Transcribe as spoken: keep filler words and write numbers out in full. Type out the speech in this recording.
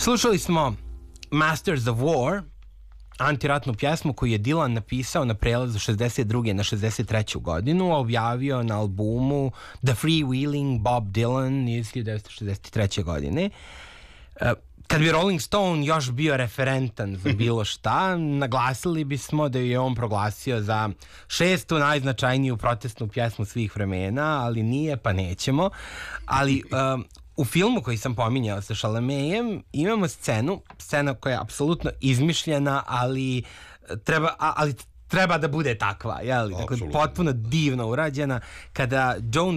Slušali smo Masters of War, antiratnu pjesmu koju je Dylan napisao na prelazu šezdeset druge na šezdeset treću godinu, a objavio na albumu The Freewheeling Bob Dylan iz hiljadu devetsto šezdeset treće godine. Kad bi Rolling Stone još bio referentan za bilo šta, naglasili bismo da je on proglasio za šestu najznačajniju protestnu pjesmu svih vremena, ali nije, pa nećemo. Ali um, u filmu koji sam pominjao sa Chalametom imamo scenu, scena koja je apsolutno izmišljena, ali treba, ali treba da bude takva, jel? Dakle, potpuno divno urađena, kada Joan